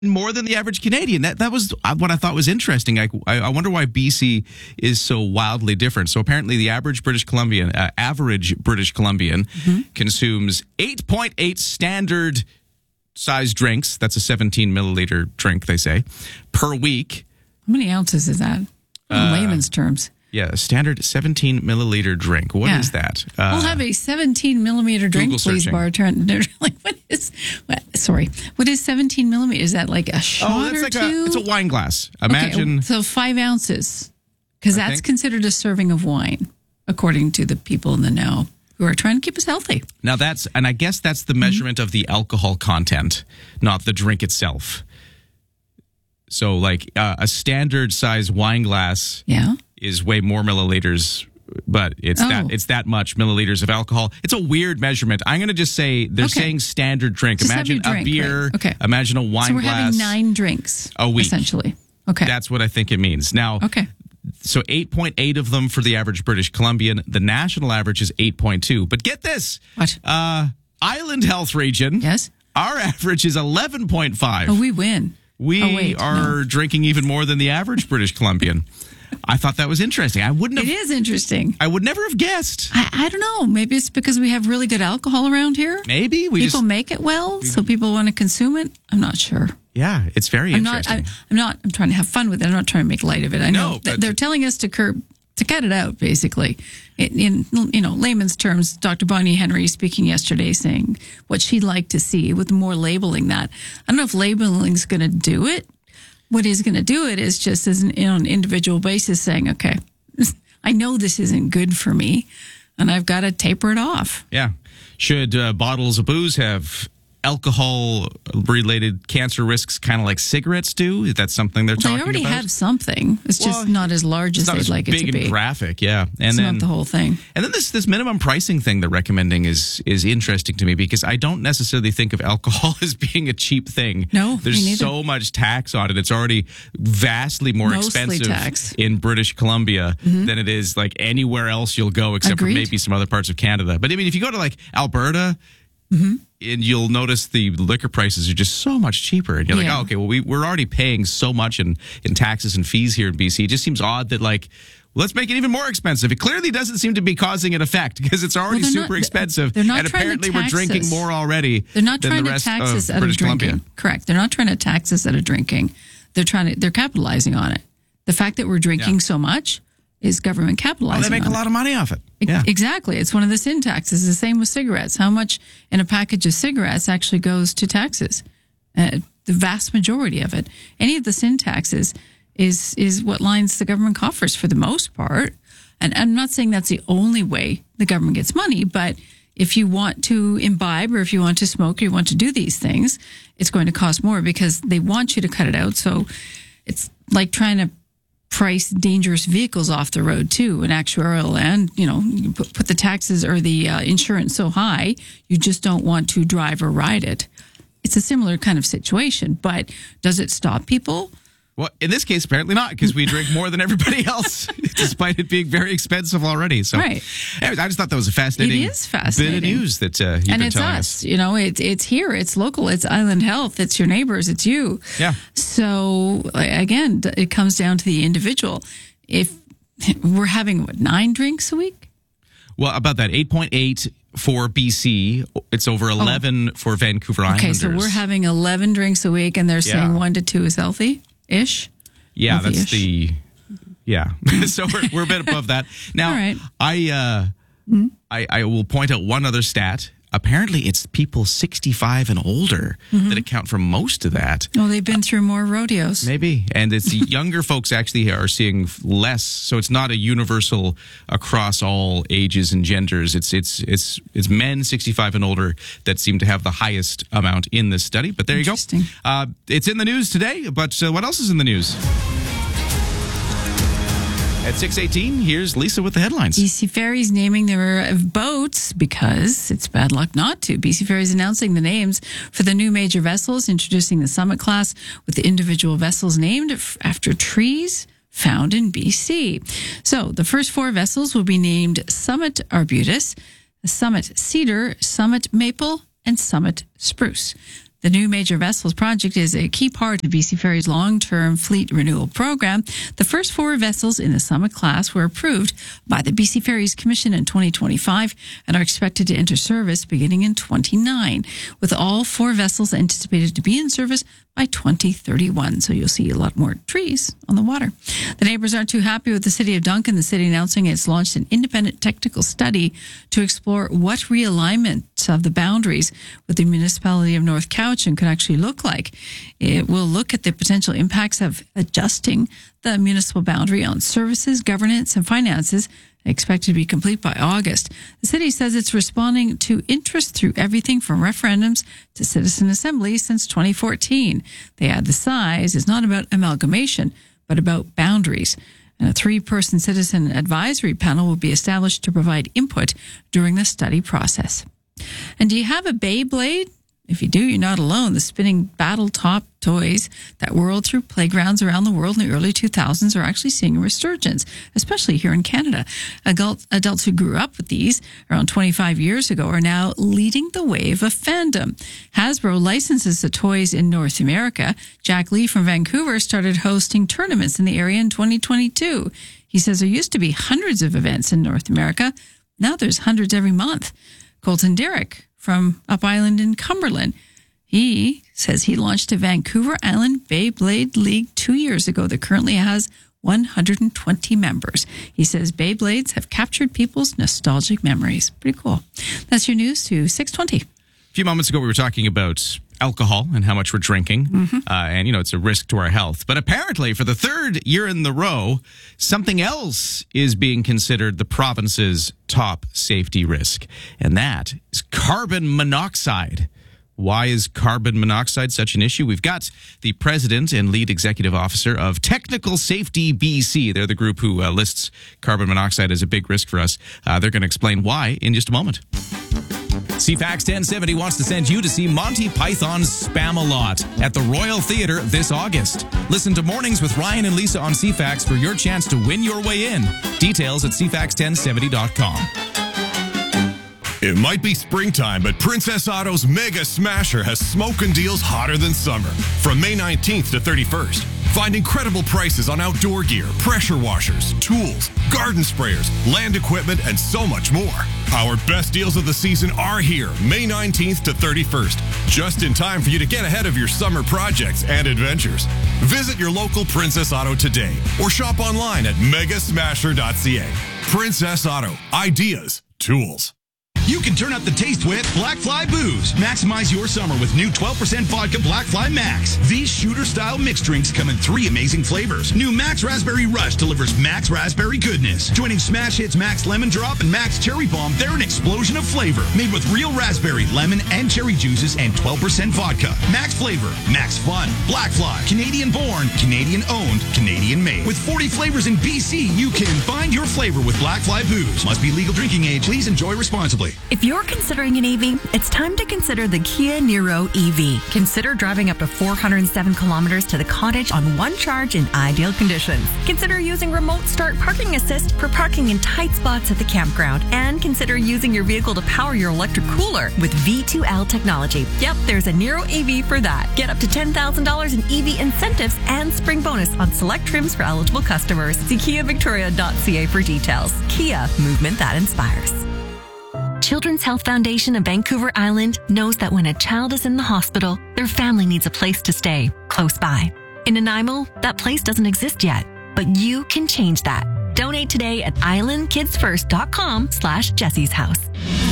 more than the average Canadian. That was what I thought was interesting. I wonder why BC is so wildly different. So apparently the average British Columbian consumes 8.8 standard size drinks. That's a 17 milliliter drink, they say, per week. How many ounces is that in layman's terms? Yeah, a standard 17 milliliter drink. What is that? We'll have a 17 millimeter drink, Google please, searching. bartender. Like, what is 17 millimeters? Is that like a shot or two? It's a wine glass. Imagine. Okay, so 5 ounces, because that's considered a serving of wine, according to the people in the know who are trying to keep us healthy. Now I guess that's the measurement of the alcohol content, not the drink itself. So like a standard size wine glass is way more milliliters, but it's that much milliliters of alcohol. It's a weird measurement. I'm going to just say they're saying standard drink. Just imagine a beer. Right. Okay. Imagine a wine glass. So we're having 9 drinks a week, essentially. Okay. That's what I think it means. Now, so 8.8 of them for the average British Columbian. The national average is 8.2. But get this. What? Island Health Region. Yes. Our average is 11.5. Oh, we win. We are drinking even more than the average British Columbian. I thought that was interesting. It is interesting. I would never have guessed. I don't know. Maybe it's because we have really good alcohol around here. Maybe people make it well, so people want to consume it. I'm not sure. Yeah, it's very interesting. I'm trying to have fun with it. I'm not trying to make light of it. I know they're telling us to cut it out, basically. In layman's terms, Dr. Bonnie Henry speaking yesterday saying what she'd like to see with more labeling that. I don't know if labeling is going to do it. What is going to do it is just as on an individual basis saying, okay, I know this isn't good for me, and I've got to taper it off. Yeah. Should bottles of booze have alcohol-related cancer risks, kind of like cigarettes do? That's something they're talking about? They already have something. It's just not as large as they'd like it to be. Big and graphic, yeah. And it's not the whole thing. And then this minimum pricing thing they're recommending is interesting to me because I don't necessarily think of alcohol as being a cheap thing. No, there's so much tax on it. It's already vastly more expensive in British Columbia than it is like anywhere else you'll go, except for maybe some other parts of Canada. But I mean, if you go to like Alberta, and you'll notice the liquor prices are just so much cheaper. And you're like, oh, okay, well, we're already paying so much in taxes and fees here in BC. It just seems odd that, like, let's make it even more expensive. It clearly doesn't seem to be causing an effect because it's already super expensive. They're not and trying apparently to tax we're drinking us. more already They're not than trying the to rest tax of us out British of drinking. Columbia. Correct. They're not trying to tax us out of drinking. They're capitalizing on it. The fact that we're drinking so much is government capitalizing. Oh, they make a lot of money off it. Yeah. Exactly. It's one of the sin taxes. The same with cigarettes. How much in a package of cigarettes actually goes to taxes? The vast majority of it. Any of the sin taxes is what lines the government coffers for the most part. And I'm not saying that's the only way the government gets money, but if you want to imbibe or if you want to smoke or you want to do these things, it's going to cost more because they want you to cut it out. So it's like trying to price dangerous vehicles off the road too, in actuarial land. You put the taxes or the insurance so high, you just don't want to drive or ride it. It's a similar kind of situation, but does it stop people? Well, in this case, apparently not, because we drink more than everybody else, despite it being very expensive already. So, anyways, I just thought that was a fascinating, bit of news that you've been telling us. It's here, it's local, it's Island Health, it's your neighbors, it's you. Yeah. So, again, it comes down to the individual. If we're having, 9 drinks a week? Well, about that, 8.8 for BC. It's over 11 for Vancouver Islanders. Okay, so we're having 11 drinks a week, and they're saying 1 to 2 is healthy? Ish? Yeah, that's the... Yeah. So we're a bit above that. Now, I will point out one other stat. Apparently, it's people 65 and older that account for most of that. Oh, they've been through more rodeos. Maybe. And it's younger folks actually are seeing less. So it's not a universal across all ages and genders. It's men 65 and older that seem to have the highest amount in this study. But there you go. It's in the news today. But what else is in the news? At 6:18, here's Lisa with the headlines. BC Ferries naming their boats because it's bad luck not to. BC Ferries announcing the names for the new major vessels, introducing the Summit class with the individual vessels named after trees found in BC. So the first 4 vessels will be named Summit Arbutus, Summit Cedar, Summit Maple, and Summit Spruce. The new major vessels project is a key part of BC Ferry's long-term fleet renewal program. The first 4 vessels in the Summit class were approved by the BC Ferries Commission in 2025 and are expected to enter service beginning in 2029, with all 4 vessels anticipated to be in service by 2031. So you'll see a lot more trees on the water. The neighbors aren't too happy with the city of Duncan. The city announcing it's launched an independent technical study to explore what realignment of the boundaries with the municipality of North Cowichan could actually look like. It will look at the potential impacts of adjusting the municipal boundary on services, governance, and finances, expected to be complete by August. The city says it's responding to interest through everything from referendums to citizen assemblies since 2014. They add the size is not about amalgamation, but about boundaries. And a 3-person citizen advisory panel will be established to provide input during the study process. And do you have a Beyblade? If you do, you're not alone. The spinning battle-top toys that whirled through playgrounds around the world in the early 2000s are actually seeing a resurgence, especially here in Canada. Adults who grew up with these around 25 years ago are now leading the wave of fandom. Hasbro licenses the toys in North America. Jack Lee from Vancouver started hosting tournaments in the area in 2022. He says there used to be hundreds of events in North America. Now there's hundreds every month. Colton Derrick from Up Island in Cumberland. He says he launched a Vancouver Island Beyblade League 2 years ago that currently has 120 members. He says Beyblades have captured people's nostalgic memories. Pretty cool. That's your news to 6:20. A few moments ago, we were talking about alcohol and how much we're drinking. And, it's a risk to our health. But apparently, for the 3rd year in the row, something else is being considered the province's top safety risk. And that is carbon monoxide. Why is carbon monoxide such an issue? We've got the president and lead executive officer of Technical Safety BC. They're the group who lists carbon monoxide as a big risk for us. They're going to explain why in just a moment. CFAX 1070 wants to send you to see Monty Python's Spam-A-Lot at the Royal Theatre this August. Listen to Mornings with Ryan and Lisa on CFAX for your chance to win your way in. Details at cfax1070.com. It might be springtime, but Princess Auto's Mega Smasher has smoking deals hotter than summer. From May 19th to 31st, find incredible prices on outdoor gear, pressure washers, tools, garden sprayers, land equipment, and so much more. Our best deals of the season are here, May 19th to 31st, just in time for you to get ahead of your summer projects and adventures. Visit your local Princess Auto today or shop online at megasmasher.ca. Princess Auto. Ideas. Tools. You can turn up the taste with Black Fly Booze. Maximize your summer with new 12% vodka Black Fly Max. These shooter-style mixed drinks come in 3 amazing flavors. New Max Raspberry Rush delivers Max Raspberry goodness. Joining smash hits Max Lemon Drop and Max Cherry Bomb, they're an explosion of flavor. Made with real raspberry, lemon, and cherry juices and 12% vodka. Max flavor, Max fun. Black Fly, Canadian-born, Canadian-owned, Canadian-made. With 40 flavors in BC, you can find your flavor with Black Fly Booze. Must be legal drinking age. Please enjoy responsibly. If you're considering an EV, it's time to consider the Kia Niro EV. Consider driving up to 407 kilometers to the cottage on one charge in ideal conditions. Consider using remote start parking assist for parking in tight spots at the campground. And consider using your vehicle to power your electric cooler with V2L technology. Yep, there's a Niro EV for that. Get up to $10,000 in EV incentives and spring bonus on select trims for eligible customers. See KiaVictoria.ca for details. Kia, movement that inspires. Children's Health Foundation of Vancouver Island knows that when a child is in the hospital, their family needs a place to stay close by. In Nanaimo, that place doesn't exist yet, but you can change that. Donate today at islandkidsfirst.com/Jessie's House.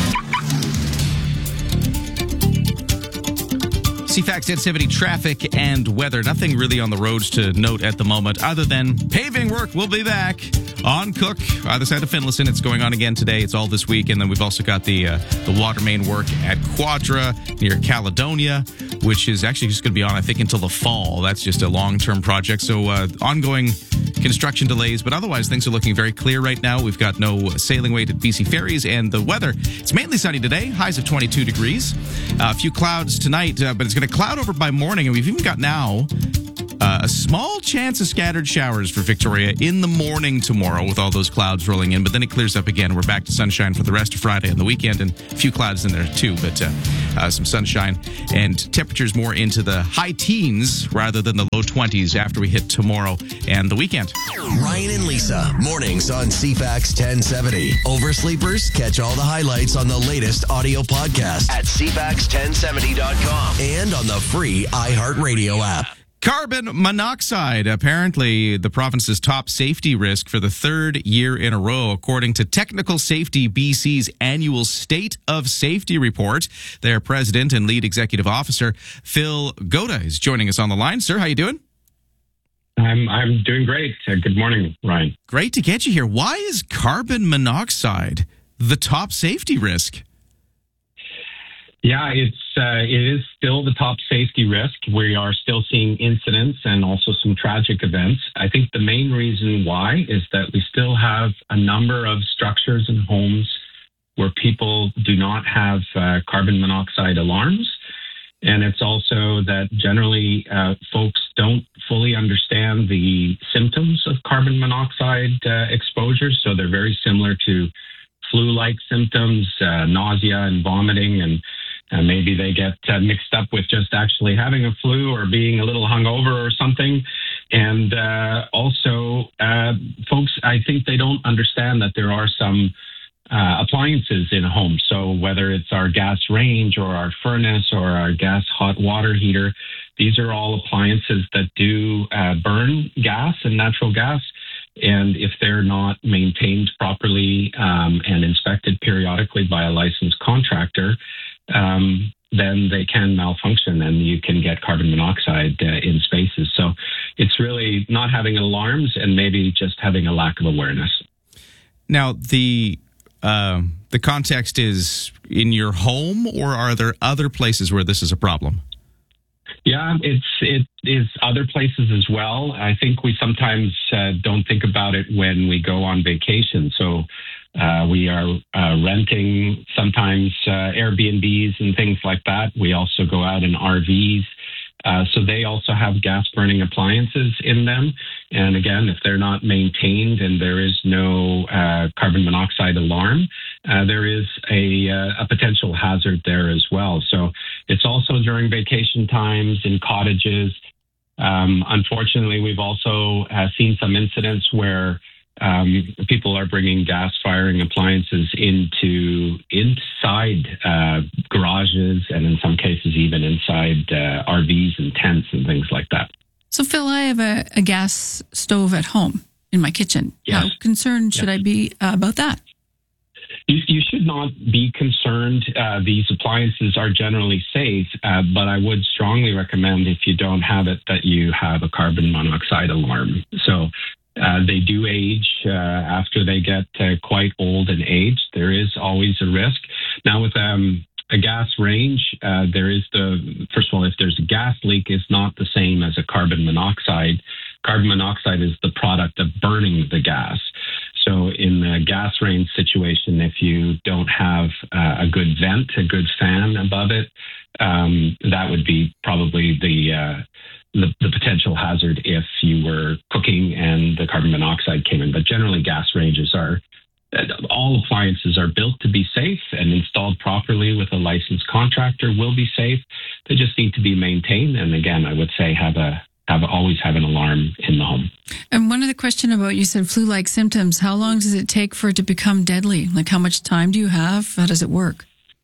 CFAX 1070 traffic and weather. Nothing really on the roads to note at the moment other than paving work will be back on Cook, either side of Finlayson. It's going on again today. It's all this week. And then we've also got the water main work at Quadra near Caledonia, which is actually just going to be on, I think, until the fall. That's just a long-term project. So ongoing construction delays, but otherwise things are looking very clear right now. We've got no sailing weight at BC Ferries, and the weather, it's mainly sunny today, highs of 22 degrees. A few clouds tonight, but it's going to cloud over by morning, and we've even got now a small chance of scattered showers for Victoria in the morning tomorrow with all those clouds rolling in, but then it clears up again. We're back to sunshine for the rest of Friday and the weekend, and a few clouds in there too, but some sunshine, and temperatures more into the high teens rather than the low 20s after we hit tomorrow and the weekend. Ryan and Lisa, mornings on CFAX 1070. Oversleepers, catch all the highlights on the latest audio podcast at CFAX1070.com and on the free iHeartRadio app. Carbon monoxide, apparently the province's top safety risk for the third year in a row, according to Technical Safety BC's annual State of Safety report. Their president and lead executive officer, Phil Goda, is joining us on the line. Sir, how you doing? I'm doing great. Good morning, Ryan. Great to get you here. Why is carbon monoxide the top safety risk? Yeah, it is still the top safety risk. We are still seeing incidents and also some tragic events. I think the main reason why is that we still have a number of structures and homes where people do not have carbon monoxide alarms. And it's also that generally folks don't fully understand the symptoms of carbon monoxide exposure. So they're very similar to flu-like symptoms, nausea and vomiting, and maybe they get mixed up with just actually having a flu or being a little hungover or something. And also, folks, I think they don't understand that there are some appliances in a home. So whether it's our gas range or our furnace or our gas hot water heater, these are all appliances that do burn gas and natural gas. And if they're not maintained properly and inspected periodically by a licensed contractor, then they can malfunction and you can get carbon monoxide in spaces. So it's really not having alarms and maybe just having a lack of awareness. Now, the context is in your home, or are there other places where this is a problem? Yeah, it is other places as well. I think we sometimes don't think about it when we go on vacation. So we are renting sometimes Airbnbs and things like that. We also go out in RVs. So they also have gas-burning appliances in them. And again, if they're not maintained and there is no carbon monoxide alarm, there is a potential hazard there as well. So it's also during vacation times in cottages. Unfortunately, we've also seen some incidents where people are bringing gas-firing appliances inside garages and in some cases even inside RVs and tents and things like that. So, Phil, I have a gas stove at home in my kitchen. Yes. How concerned should I be about that? You should not be concerned. These appliances are generally safe, but I would strongly recommend, if you don't have it, that you have a carbon monoxide alarm. So they do age after they get quite old and aged. There is always a risk. Now, with a gas range, there is first of all, if there's a gas leak, it's not the same as a carbon monoxide. Carbon monoxide is the product of burning the gas. So in the gas range situation, if you don't have a good vent, a good fan above it, that would be probably the potential hazard if you were cooking and the carbon monoxide came in. But generally, gas ranges all appliances are built to be safe and installed properly with a licensed contractor will be safe. They just need to be maintained. And again, I would say always have an alarm in the home. And one other question about, you said flu-like symptoms. How long does it take for it to become deadly? Like, how much time do you have? How does it work?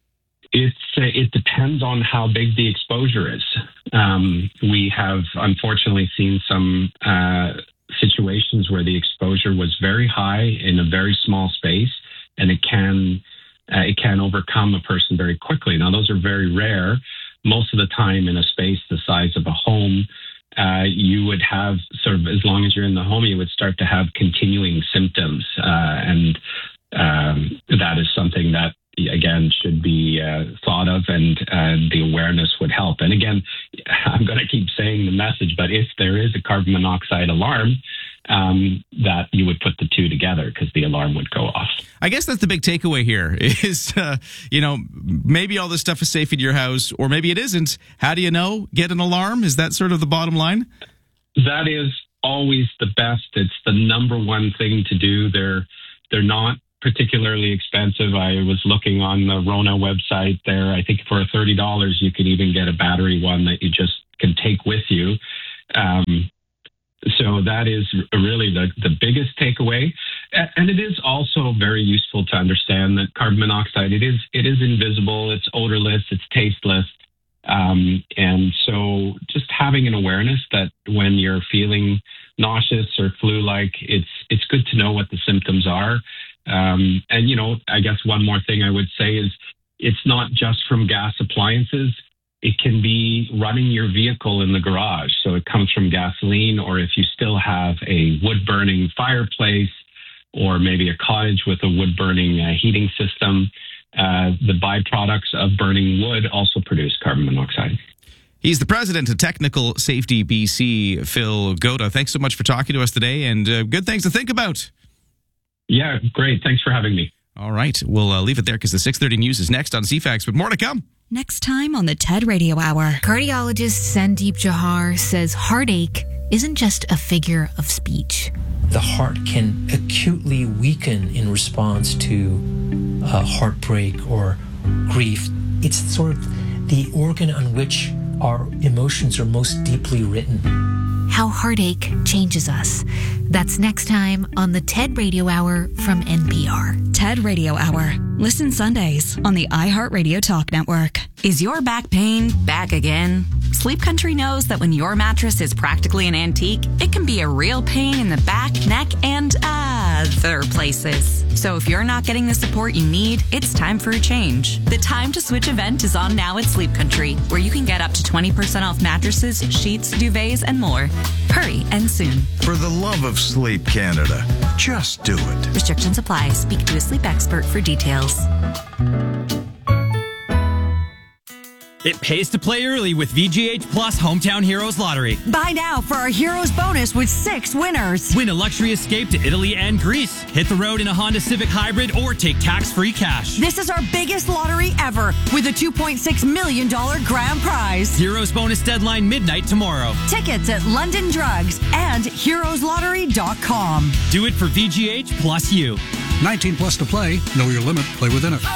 It depends on how big the exposure is. We have unfortunately seen some situations where the exposure was very high in a very small space, and it can overcome a person very quickly. Now, those are very rare. Most of the time, in a space the size of a home, you would have sort of, as long as you're in the home, you would start to have continuing symptoms, and that is something that, again, should be thought of, and the awareness would help. And again, I'm going to keep saying the message, but if there is a carbon monoxide alarm, that you would put the two together because the alarm would go off. I guess that's the big takeaway here is, maybe all this stuff is safe in your house, or maybe it isn't. How do you know? Get an alarm? Is that sort of the bottom line? That is always the best. It's the number one thing to do. They're not particularly expensive. I was looking on the Rona website there. I think for $30, you could even get a battery one that you just can take with you. So that is really the biggest takeaway. And it is also very useful to understand that carbon monoxide, it is invisible, it's odorless, it's tasteless. And so just having an awareness that when you're feeling nauseous or flu-like, it's good to know what the symptoms are. And, I guess one more thing I would say is it's not just from gas appliances. It can be running your vehicle in the garage. So it comes from gasoline, or if you still have a wood-burning fireplace or maybe a cottage with a wood-burning heating system, the byproducts of burning wood also produce carbon monoxide. He's the president of Technical Safety BC, Phil Goda. Thanks so much for talking to us today, and good things to think about. Yeah, great. Thanks for having me. All right. We'll leave it there because the 6:30 news is next on CFAX, but more to come. Next time on the TED Radio Hour. Cardiologist Sandeep Johar says heartache isn't just a figure of speech. The heart can acutely weaken in response to heartbreak or grief. It's sort of the organ on which our emotions are most deeply written. How heartache changes us. That's next time on the TED Radio Hour from NPR. TED Radio Hour. Listen Sundays on the iHeartRadio Talk Network. Is your back pain back again? Sleep Country knows that when your mattress is practically an antique, it can be a real pain in the back, neck, and other places. So if you're not getting the support you need, it's time for a change. The Time to Switch event is on now at Sleep Country, where you can get up to 20% off mattresses, sheets, duvets, and more. Hurry and soon. For the love of Sleep Canada, just do it. Restrictions apply. Speak to a sleep expert for details. It pays to play early with VGH Plus Hometown Heroes Lottery. Buy now for our Heroes bonus with 6 winners. Win a luxury escape to Italy and Greece. Hit the road in a Honda Civic Hybrid or take tax-free cash. This is our biggest lottery ever with a $2.6 million grand prize. Heroes bonus deadline midnight tomorrow. Tickets at London Drugs and heroeslottery.com. Do it for VGH plus you. 19 plus to play. Know your limit. Play within it.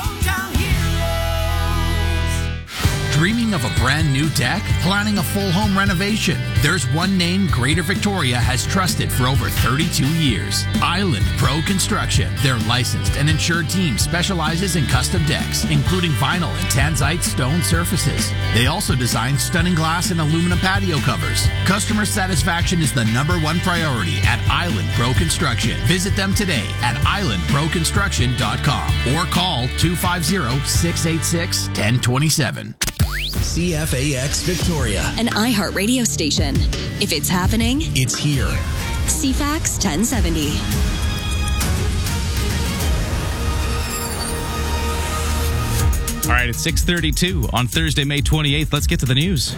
Dreaming of a brand new deck? Planning a full home renovation? There's one name Greater Victoria has trusted for over 32 years. Island Pro Construction. Their licensed and insured team specializes in custom decks, including vinyl and tanzite stone surfaces. They also design stunning glass and aluminum patio covers. Customer satisfaction is the #1 priority at Island Pro Construction. Visit them today at islandproconstruction.com or call 250-686-1027. CFAX Victoria. An iHeart radio station. If it's happening, it's here. CFAX 1070. All right, it's 6:32 on Thursday, May 28th. Let's get to the news.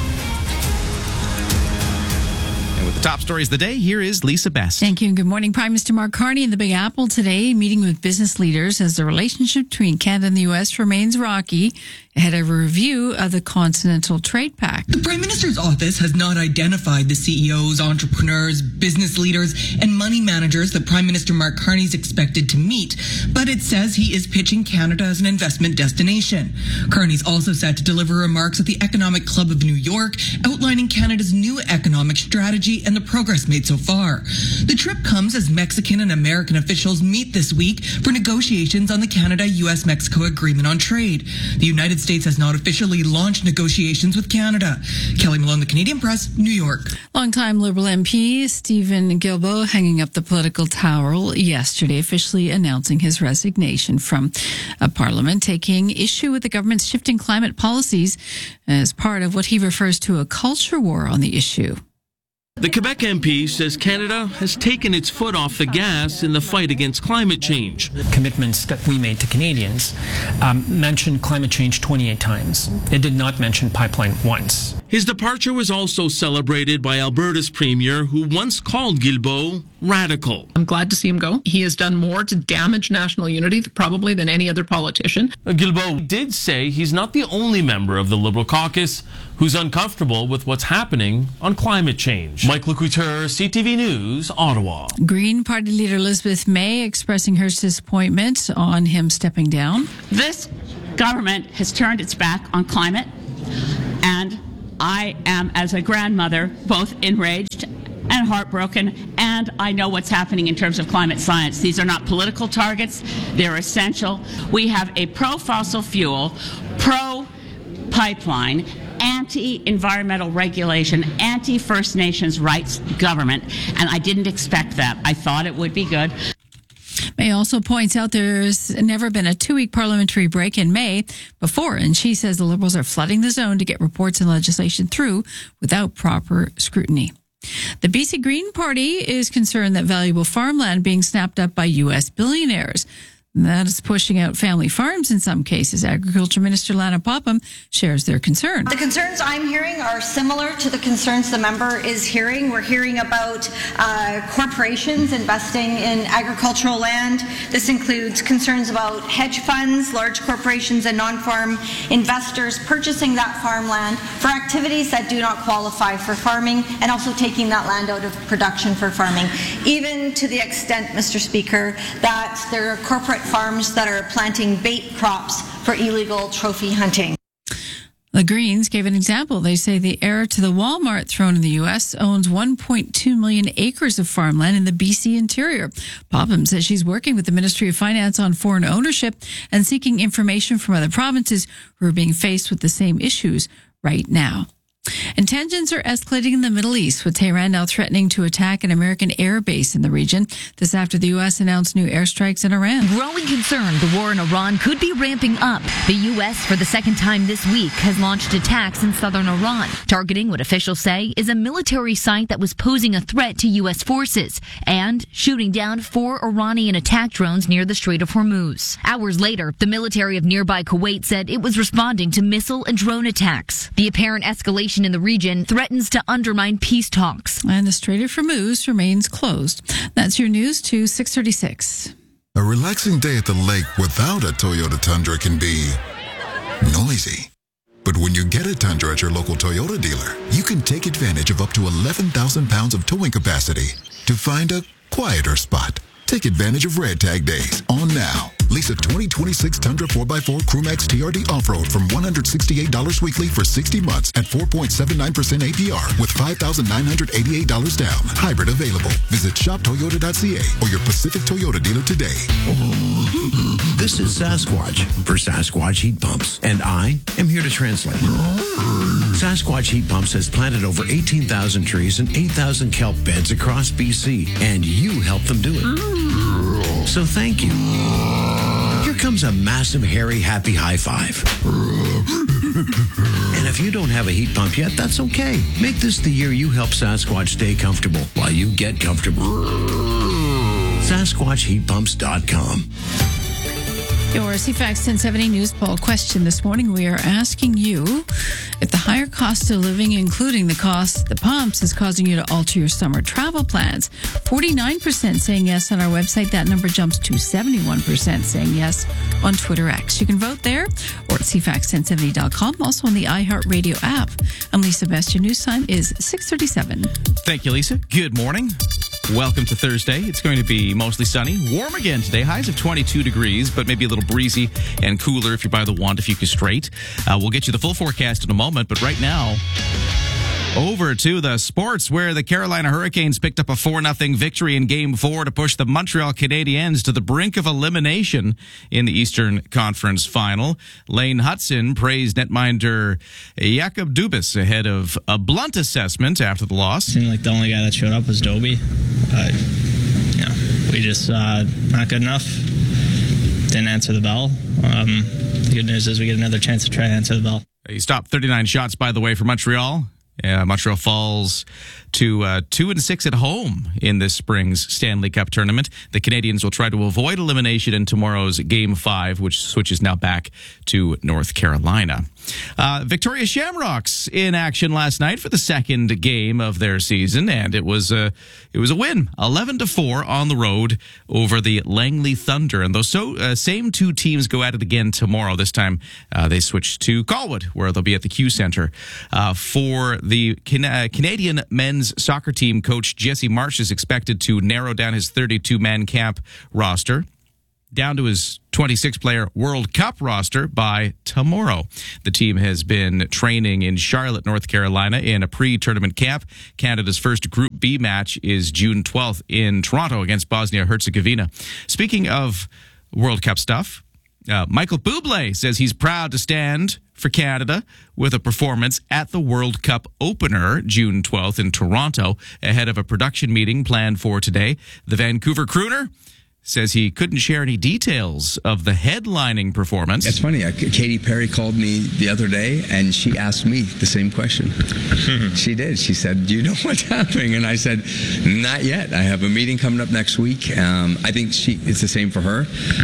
And with the top stories of the day, here is Lisa Best. Thank you and good morning. Prime Minister Mark Carney in the Big Apple today, meeting with business leaders as the relationship between Canada and the U.S. remains rocky ahead of a review of the Continental Trade Pact. The Prime Minister's office has not identified the CEOs, entrepreneurs, business leaders, and money managers that Prime Minister Mark Carney is expected to meet, but it says he is pitching Canada as an investment destination. Carney's also set to deliver remarks at the Economic Club of New York, outlining Canada's new economic strategy and the progress made so far. The trip comes as Mexican and American officials meet this week for negotiations on the Canada-U.S.-Mexico Agreement on Trade. The United States has not officially launched negotiations with Canada. Kelly Malone, The Canadian Press, New York. Longtime Liberal MP Stephen Guilbeault hanging up the political towel yesterday, officially announcing his resignation from Parliament, taking issue with the government's shifting climate policies as part of what he refers to a culture war on the issue. The Quebec MP says Canada has taken its foot off the gas in the fight against climate change. Commitments that we made to Canadians mentioned climate change 28 times. It did not mention pipeline once. His departure was also celebrated by Alberta's premier, who once called Guilbeault radical. I'm glad to see him go. He has done more to damage national unity probably than any other politician. Guilbeault did say he's not the only member of the Liberal caucus who's uncomfortable with what's happening on climate change. Mike Lecoulteur, CTV News, Ottawa. Green Party leader Elizabeth May expressing her disappointment on him stepping down. This government has turned its back on climate, and I am, as a grandmother, both enraged and heartbroken, and I know what's happening in terms of climate science. These are not political targets. They're essential. We have a pro-fossil fuel, pro-pipeline, anti-environmental regulation, anti-First Nations rights government, and I didn't expect that. I thought it would be good. May also points out there's never been a 2-week parliamentary break in May before, and she says the Liberals are flooding the zone to get reports and legislation through without proper scrutiny. The BC Green Party is concerned that valuable farmland being snapped up by U.S. billionaires. That is pushing out family farms in some cases. Agriculture Minister Lana Popham shares their concern. The concerns I'm hearing are similar to the concerns the member is hearing. We're hearing about corporations investing in agricultural land. This includes concerns about hedge funds, large corporations and non-farm investors purchasing that farmland for activities that do not qualify for farming, and also taking that land out of production for farming. Even to the extent, Mr. Speaker, that there are corporate farms that are planting bait crops for illegal trophy hunting. The Greens gave an example. They say the heir to the Walmart throne in the U.S. owns 1.2 million acres of farmland in the BC interior. Popham says she's working with the Ministry of Finance on foreign ownership and seeking information from other provinces who are being faced with the same issues right now. And tensions are escalating in the Middle East, with Tehran now threatening to attack an American air base in the region. This after the U.S. announced new airstrikes in Iran. Growing concern the war in Iran could be ramping up. The U.S., for the second time this week, has launched attacks in southern Iran, targeting what officials say is a military site that was posing a threat to U.S. forces, and shooting down 4 Iranian attack drones near the Strait of Hormuz. Hours later, the military of nearby Kuwait said it was responding to missile and drone attacks. The apparent escalation in the region threatens to undermine peace talks. And the Strait of Hormuz remains closed. That's your news to 6:36. A relaxing day at the lake without a Toyota Tundra can be noisy. But when you get a Tundra at your local Toyota dealer, you can take advantage of up to 11,000 pounds of towing capacity to find a quieter spot. Take advantage of Red Tag Days on now. Lease a 2026 Tundra 4x4 Crewmax TRD Off-Road from $168 weekly for 60 months at 4.79% APR with $5,988 down. Hybrid available. Visit shoptoyota.ca or your Pacific Toyota dealer today. This is Sasquatch for Sasquatch Heat Pumps, and I am here to translate. Sasquatch Heat Pumps has planted over 18,000 trees and 8,000 kelp beds across BC, and you helped them do it. So thank you. Here comes a massive, hairy, happy high five. And if you don't have a heat pump yet, that's okay. Make this the year you help Sasquatch stay comfortable while you get comfortable. SasquatchHeatPumps.com. Your CFAX 1070 News Poll question this morning. We are asking you if the higher cost of living, including the cost of the pumps, is causing you to alter your summer travel plans. 49% saying yes on our website. That number jumps to 71% saying yes on Twitter X. You can vote there or at CFAX1070.com. Also on the iHeartRadio app. I'm Lisa Best. Your news time is 6:37. Thank you, Lisa. Good morning. Welcome to Thursday. It's going to be mostly sunny. Warm again today. Highs of 22 degrees, but maybe a little breezy and cooler if you're by the Wandafuka Strait. We'll get you the full forecast in a moment, but right now, over to the sports, where the Carolina Hurricanes picked up a 4-0 victory in Game 4 to push the Montreal Canadiens to the brink of elimination in the Eastern Conference Final. Lane Hutson praised netminder Jakob Dubas ahead of a blunt assessment after the loss. Seemed like the only guy that showed up was Doby. We just not good enough. Didn't answer the bell. The good news is we get another chance to try to answer the bell. He stopped 39 shots, by the way, for Montreal. Montreal falls to 2-6 at home in this spring's Stanley Cup tournament. The Canadiens will try to avoid elimination in tomorrow's Game 5, which switches now back to North Carolina. Victoria Shamrocks in action last night for the second game of their season, and it was a win, 11-4 on the road over the Langley Thunder. And those same two teams go at it again tomorrow. This time they switch to Colwood, where they'll be at the Q Centre. For the Canadian men's soccer team, coach Jesse Marsh is expected to narrow down his 32-man camp roster down to his 26-player World Cup roster by tomorrow. The team has been training in Charlotte, North Carolina in a pre-tournament camp. Canada's first Group B match is June 12th in Toronto against Bosnia-Herzegovina. Speaking of World Cup stuff, Michael Bublé says he's proud to stand for Canada with a performance at the World Cup opener June 12th in Toronto ahead of a production meeting planned for today. The Vancouver crooner says he couldn't share any details of the headlining performance. It's funny, Katy Perry called me the other day and she asked me the same question. She did. She said, do you know what's happening? And I said, not yet. I have a meeting coming up next week. I think it's the same for her.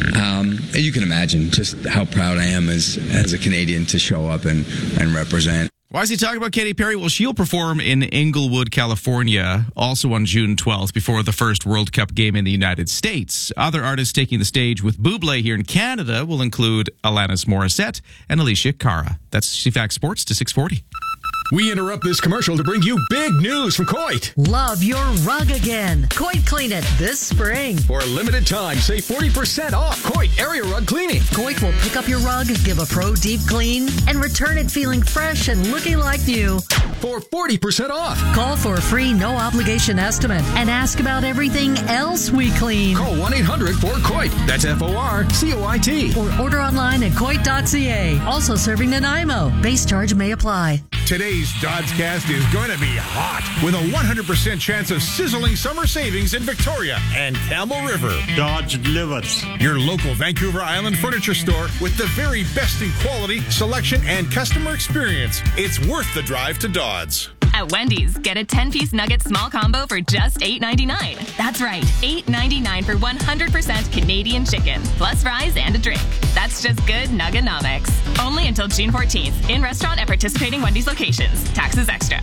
You can imagine just how proud I am as a Canadian to show up and represent. Why is he talking about Katy Perry? Well, she'll perform in Inglewood, California, also on June 12th, before the first World Cup game in the United States. Other artists taking the stage with Bublé here in Canada will include Alanis Morissette and Alicia Cara. That's CFAX Sports to 640. We interrupt this commercial to bring you big news from Coit. Love your rug again. Coit Clean It this spring. For a limited time, save 40% off Coit Area Rug Cleaning. Coit will pick up your rug, give a pro deep clean, and return it feeling fresh and looking like new. For 40% off. Call for a free no-obligation estimate and ask about everything else we clean. Call 1-800-4COIT. That's FORCOIT. Or order online at coit.ca. Also serving Nanaimo. Base charge may apply. Today's Dodscast is going to be hot with a 100% chance of sizzling summer savings in Victoria and Campbell River. Dodge delivers. Your local Vancouver Island furniture store with the very best in quality, selection, and customer experience. It's worth the drive to Dodds. At Wendy's, get a 10-piece nugget small combo for just $8.99. That's right, $8.99 for 100% Canadian chicken, plus fries and a drink. That's just good nuggenomics. Only until June 14th, in restaurant at participating Wendy's locations. Taxes extra.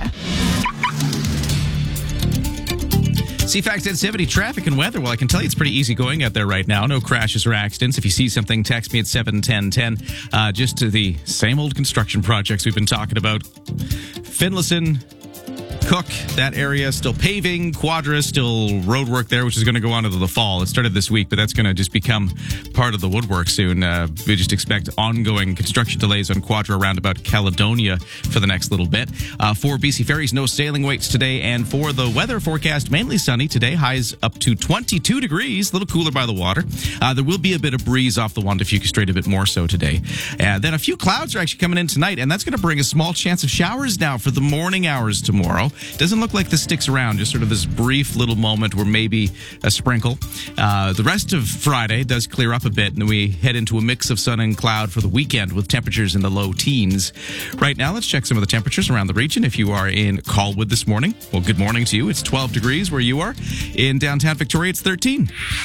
CFAX 1070 traffic and weather. Well, I can tell you it's pretty easy going out there right now. No crashes or accidents. If you see something, text me at 71010. Just to the same old construction projects we've been talking about. Finlayson, Cook, that area, still paving. Quadra, still road work there, which is going to go on into the fall. It started this week, but that's going to just become part of the woodwork soon. We just expect ongoing construction delays on Quadra around about Caledonia for the next little bit. For BC Ferries, no sailing waits today. And for the weather forecast, mainly sunny today. Highs up to 22 degrees, a little cooler by the water. There will be a bit of breeze off the Wandafeuca Strait, a bit more so today. Then a few clouds are actually coming in tonight, and that's going to bring a small chance of showers now for the morning hours tomorrow. Doesn't look like this sticks around, just sort of this brief little moment where maybe a sprinkle. The rest of Friday does clear up a bit, and then we head into a mix of sun and cloud for the weekend with temperatures in the low teens. Right now, let's check some of the temperatures around the region. If you are in Colwood this morning, well, good morning to you. It's 12 degrees where you are. In downtown Victoria, it's 13.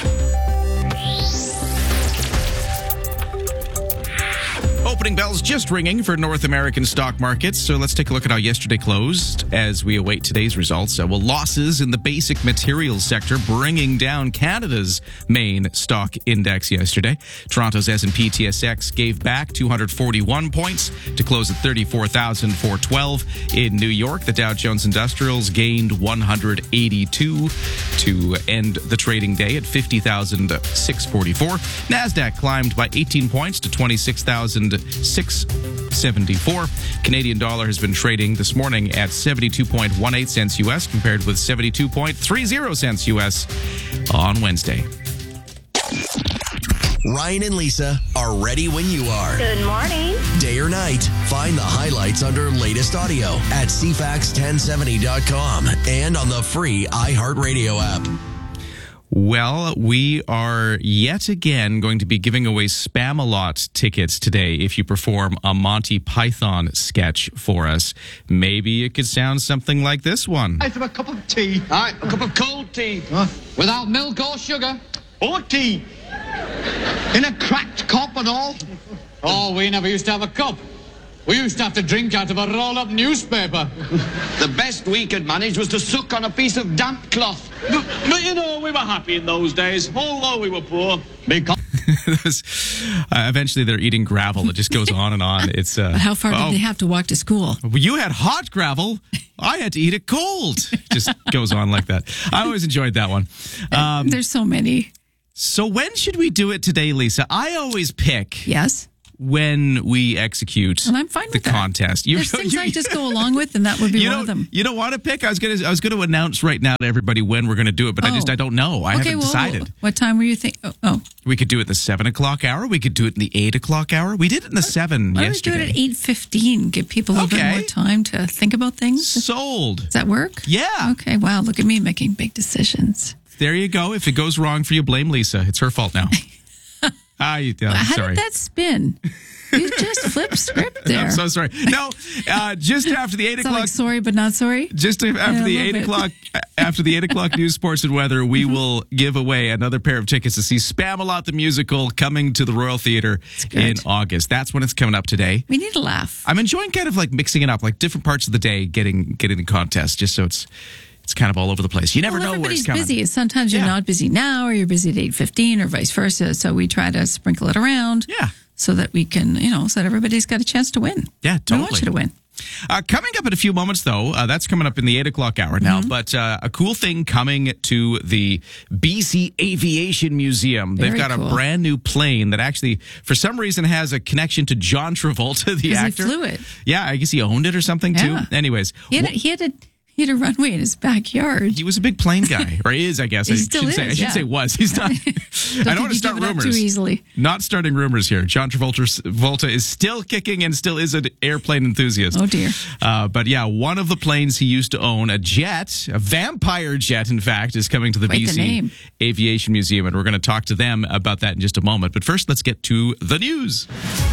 Opening bells just ringing for North American stock markets. So let's take a look at how yesterday closed as we await today's results. Well, losses in the basic materials sector bringing down Canada's main stock index yesterday. Toronto's S&P TSX gave back 241 points to close at 34,412. In New York, the Dow Jones Industrials gained 182 to end the trading day at 50,644. NASDAQ climbed by 18 points to 26,674. Canadian dollar has been trading this morning at 72.18 cents U.S. compared with 72.30 cents U.S. on Wednesday. Ryan and Lisa are ready when you are. Good morning. Day or night, find the highlights under latest audio at CFAX1070.com and on the free iHeartRadio app. Well, we are yet again going to be giving away Spam-A-Lot tickets today if you perform a Monty Python sketch for us. Maybe it could sound something like this one. I have a cup of tea. All right, a cup of cold tea. Without milk or sugar. Or tea. In a cracked cup and all. Oh, we never used to have a cup. We used to have to drink out of a roll-up newspaper. The best we could manage was to suck on a piece of damp cloth. But you know, we were happy in those days, although we were poor. Eventually, they're eating gravel. It just goes on and on. It's But how far did they have to walk to school? You had hot gravel. I had to eat it cold. Just goes on like that. I always enjoyed that one. There's so many. So when should we do it today, Lisa? I always pick. Yes. When we execute I'm fine with the contest. There's things I just go along with, and that would be one of them. You don't want to pick? I was gonna announce right now to everybody when we're going to do it, but I don't know. I haven't decided. What time were you thinking? Oh. We could do it in the 7 o'clock hour. We could do it in the 8 o'clock hour. We did it in the 7 yesterday. Why don't we do it at 8:15? Give people a little bit more time to think about things. Sold. Does that work? Yeah. Okay. Wow. Look at me making big decisions. There you go. If it goes wrong for you, blame Lisa. It's her fault now. How did that spin? You just flipped script there. I'm so sorry. No, just after the 8 o'clock. Like sorry, but not sorry. Just after the 8 o'clock. After the 8 o'clock news, sports, and weather, we will give away another pair of tickets to see Spamalot the musical coming to the Royal Theatre in August. That's when it's coming up today. We need a laugh. I'm enjoying kind of like mixing it up, like different parts of the day, getting the contest, just so it's kind of all over the place. You never know where it's coming. Everybody's busy. Sometimes you're not busy now, or you're busy at 8:15, or vice versa. So we try to sprinkle it around. Yeah. So that we can, so that everybody's got a chance to win. Yeah, totally. We want you to win. Coming up in a few moments, though, that's coming up in the 8 o'clock hour now, but a cool thing coming to the BC Aviation Museum. They've got a brand new plane that actually, for some reason, has a connection to John Travolta, the actor. He flew it. Yeah, I guess he owned it or something, too. Anyways. He had a runway in his backyard. He was a big plane guy, or is, I guess. He still is. I should say was. He's not. I don't want to start rumors. Too easily. Not starting rumors here. John Travolta is still kicking and still is an airplane enthusiast. Oh dear. But yeah, one of the planes he used to own, a jet, a vampire jet, in fact, is coming to the BC Aviation Museum, and we're going to talk to them about that in just a moment. But first, let's get to the news.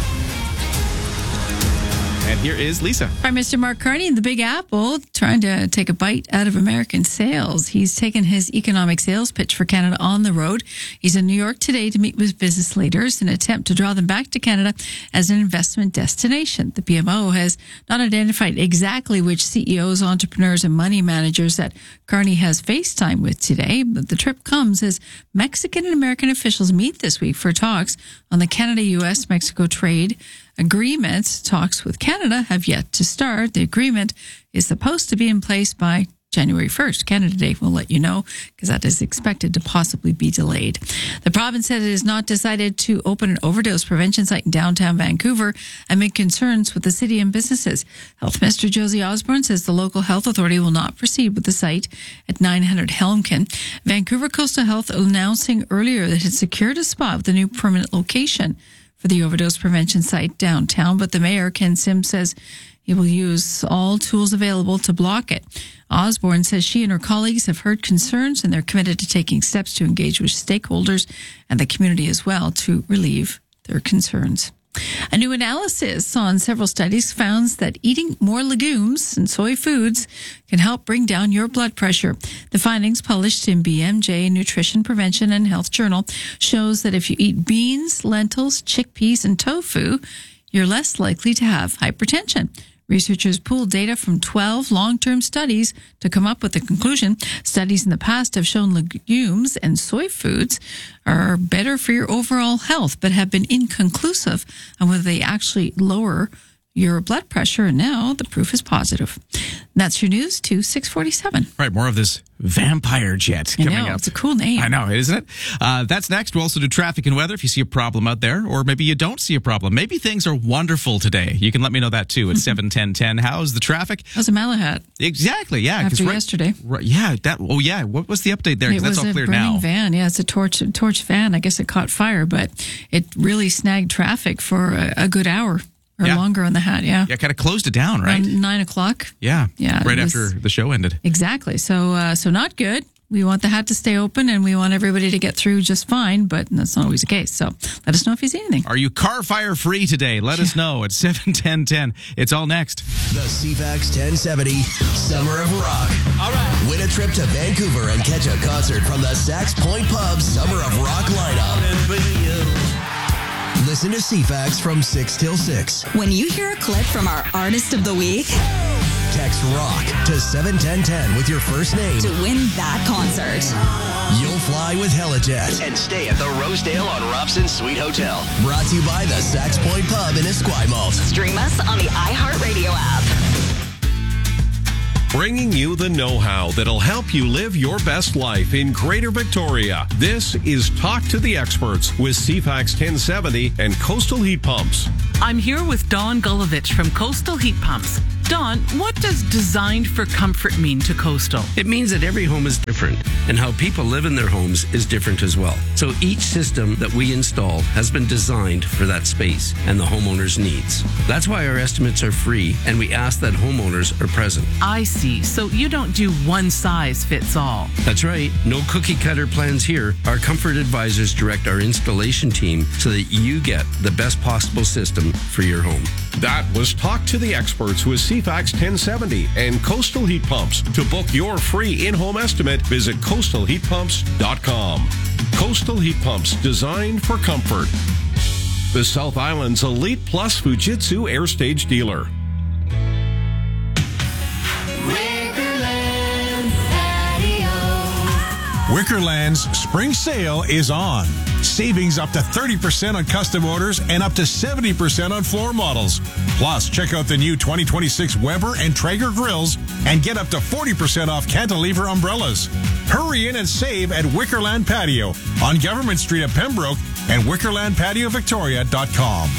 And here is Lisa. Prime Minister Mark Carney in the Big Apple trying to take a bite out of American sales. He's taken his economic sales pitch for Canada on the road. He's in New York today to meet with business leaders in an attempt to draw them back to Canada as an investment destination. The PMO has not identified exactly which CEOs, entrepreneurs, and money managers that Carney has FaceTime with today, but the trip comes as Mexican and American officials meet this week for talks on the Canada-U.S.-Mexico trade agreement. Talks with Canada have yet to start. The agreement is supposed to be in place by January 1st. Canada Day will let you know, because that is expected to possibly be delayed. The province said it has not decided to open an overdose prevention site in downtown Vancouver amid concerns with the city and businesses. Health Minister Josie Osborne says the local health authority will not proceed with the site at 900 Helmkin. Vancouver Coastal Health announcing earlier that it secured a spot with a new permanent location for the overdose prevention site downtown, but the mayor, Ken Sims, says he will use all tools available to block it. Osborne says she and her colleagues have heard concerns and they're committed to taking steps to engage with stakeholders and the community as well to relieve their concerns. A new analysis on several studies found that eating more legumes and soy foods can help bring down your blood pressure. The findings, published in BMJ Nutrition Prevention and Health Journal, shows that if you eat beans, lentils, chickpeas, and tofu, you're less likely to have hypertension. Researchers pooled data from 12 long-term studies to come up with the conclusion. Studies in the past have shown legumes and soy foods are better for your overall health, but have been inconclusive on whether they actually lower your blood pressure. And now the proof is positive. And that's your news to 647. Right, more of this vampire jet coming up. It's a cool name. I know, isn't it? That's next. We'll also do traffic and weather if you see a problem out there, or maybe you don't see a problem. Maybe things are wonderful today. You can let me know that too at 71010. How's the traffic? How's the Malahat? Exactly, yeah. After yesterday. Right, yeah. What was the update there? Because that's all clear now. It was a burning van. Yeah, it's a torch van. I guess it caught fire, but it really snagged traffic for a good hour. Or longer on the Hat, yeah. Yeah, kind of closed it down, right? 9 o'clock. Yeah, right after the show ended. Exactly. So not good. We want the Hat to stay open, and we want everybody to get through just fine, but that's not always the case. So let us know if you see anything. Are you car fire free today? Let us know at 71010. It's all next. The CFAX 1070 Summer of Rock. All right. Win a trip to Vancouver and catch a concert from the Sax Point Pub Summer of Rock lineup. Listen to CFAX from 6 till 6. When you hear a clip from our Artist of the Week, text ROCK to 71010 with your first name to win that concert. You'll fly with Helijet and stay at the Rosedale on Robson Suite Hotel. Brought to you by the Sax Point Pub in Esquimalt. Stream us on the iHeartRadio app. Bringing you the know-how that'll help you live your best life in Greater Victoria. This is Talk to the Experts with CFAX 1070 and Coastal Heat Pumps. I'm here with Dawn Gulovich from Coastal Heat Pumps. Dawn, what does designed for comfort mean to Coastal? It means that every home is different, and how people live in their homes is different as well. So each system that we install has been designed for that space and the homeowner's needs. That's why our estimates are free, and we ask that homeowners are present. I see. So you don't do one size fits all. That's right. No cookie cutter plans here. Our comfort advisors direct our installation team so that you get the best possible system for your home. That was Talk to the Experts with CFAX 1070 and Coastal Heat Pumps. To book your free in-home estimate, visit coastalheatpumps.com. Coastal Heat Pumps, designed for comfort. The South Island's Elite Plus Fujitsu Air Stage dealer. Wickerland's spring sale is on. Savings up to 30% on custom orders and up to 70% on floor models. Plus, check out the new 2026 Weber and Traeger grills and get up to 40% off cantilever umbrellas. Hurry in and save at Wickerland Patio on Government Street at Pembroke and WickerlandPatioVictoria.com.